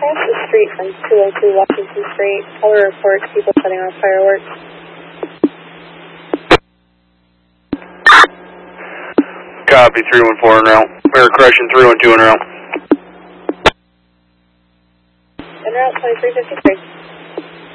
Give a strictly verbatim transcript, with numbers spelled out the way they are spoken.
across the street from two oh two Washington Street. Color reports people setting off fireworks. Copy, three one four en route. Or correction, three one two en route. En route, twenty-three fifty-three.